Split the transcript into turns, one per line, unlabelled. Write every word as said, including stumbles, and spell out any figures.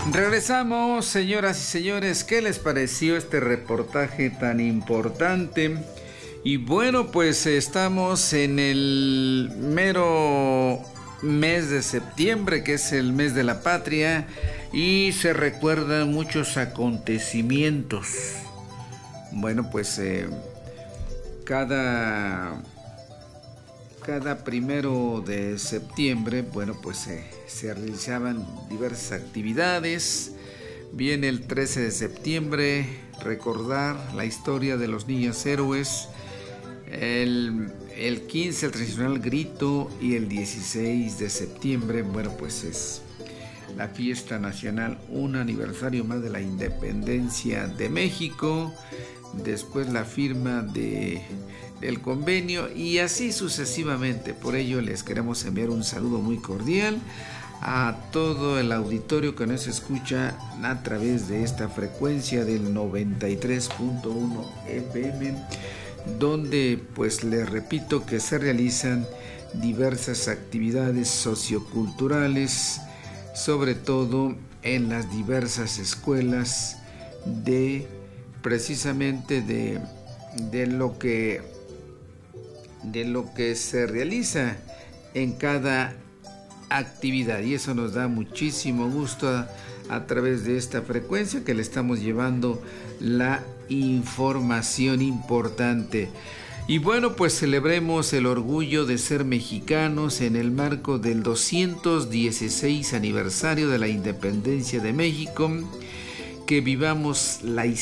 Regresamos, señoras y señores. ¿Qué les pareció este reportaje tan importante? Y bueno, pues estamos en el mero mes de septiembre, que es el mes de la patria, y se recuerdan muchos acontecimientos. Bueno, pues eh, cada, cada primero de septiembre, bueno, pues eh, se realizaban diversas actividades. Viene el trece de septiembre, recordar la historia de los niños héroes. El, el quince, el tradicional grito, y el dieciséis de septiembre, bueno, pues es la fiesta nacional, un aniversario más de la independencia de México. Después la firma de, del convenio, y así sucesivamente. Por ello les queremos enviar un saludo muy cordial a todo el auditorio que nos escucha a través de esta frecuencia del noventa y tres punto uno F M, donde pues les repito que se realizan diversas actividades socioculturales, sobre todo en las diversas escuelas de precisamente de, de lo que de lo que se realiza en cada actividad, y eso nos da muchísimo gusto a, a través de esta frecuencia que le estamos llevando la información importante. Y bueno, pues celebremos el orgullo de ser mexicanos en el marco del doscientos dieciséis aniversario de la independencia de México. Que vivamos la historia